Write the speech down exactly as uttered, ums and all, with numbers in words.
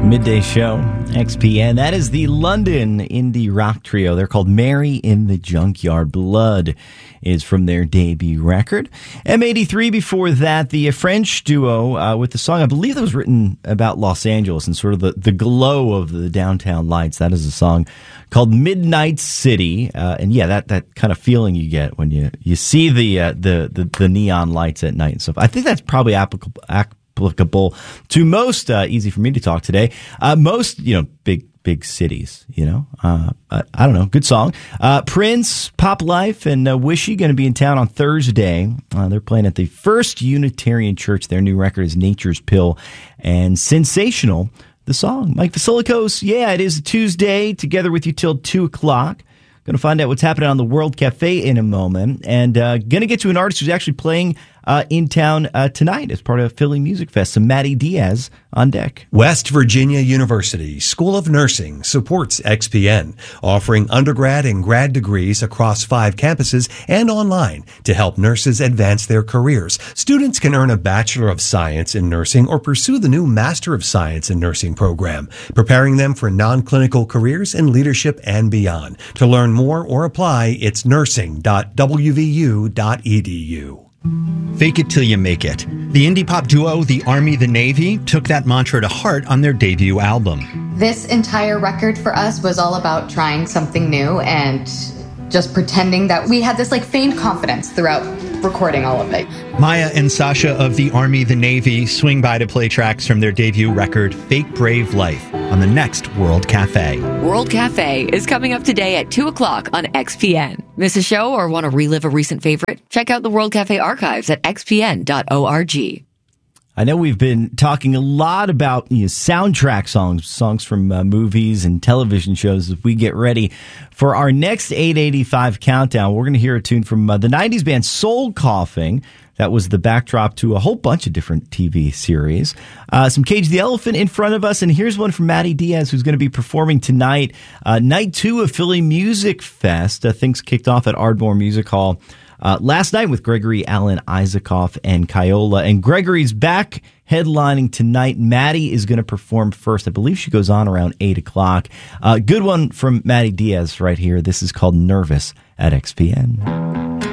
Midday Show, X P N. That is the London indie rock trio. They're called Mary in the Junkyard. Blood is from their debut record. M eighty-three before that, the French duo uh, with the song, I believe that was written about Los Angeles and sort of the, the glow of the downtown lights. That is a song called Midnight City. Uh, and yeah, that, that kind of feeling you get when you, you see the, uh, the, the, the neon lights at night and stuff. I think that's probably applicable, applicable to most, uh, easy for me to talk today, uh, most, you know, big, big cities, you know, uh, I, I don't know. Good song. Uh, Prince, Pop Life, and uh, Wishy going to be in town on Thursday. Uh, they're playing at the First Unitarian Church. Their new record is Nature's Pill, and Sensational, the song. Mike Vasilikos, yeah, it is a Tuesday, together with you till two o'clock. Going to find out what's happening on the World Cafe in a moment, and uh, going to get to an artist who's actually playing uh, in town uh, tonight as part of Philly Music Fest. So Maddie Diaz on deck. West Virginia University School of Nursing supports X P N, offering undergrad and grad degrees across five campuses and online to help nurses advance their careers. Students can earn a Bachelor of Science in Nursing or pursue the new Master of Science in Nursing program, preparing them for non-clinical careers in leadership and beyond. To learn more or apply, it's nursing dot w v u dot e d u. Fake it till you make it. The indie pop duo, The Army, The Navy, took that mantra to heart on their debut album. This entire record for us was all about trying something new and just pretending that we had this like feigned confidence throughout recording all of it. Maya and Sasha of The Army, The Navy swing by to play tracks from their debut record, Fake Brave Life, on the next World Cafe. World Cafe is coming up today at two o'clock on X P N. Miss a show or want to relive a recent favorite? Check out the World Cafe archives at x p n dot org. I know we've been talking a lot about you know, soundtrack songs, songs from uh, movies and television shows as we get ready for our next eight eighty-five countdown. We're going to hear a tune from uh, the nineties band Soul Coughing. That was the backdrop to a whole bunch of different T V series. Uh, some Cage the Elephant in front of us, and here's one from Maddie Diaz, who's going to be performing tonight. Uh, night two of Philly Music Fest. Uh, things kicked off at Ardmore Music Hall Uh, last night with Gregory Alan Isaacoff and Kyola. And Gregory's back headlining tonight. Maddie is going to perform first. I believe she goes on around eight o'clock. Uh, good one from Maddie Diaz right here. This is called Nervous at X P N.